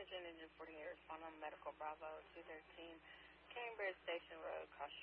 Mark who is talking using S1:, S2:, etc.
S1: Attention Engine 48, respond on Medical Bravo 213, Cambridge Station Road, cross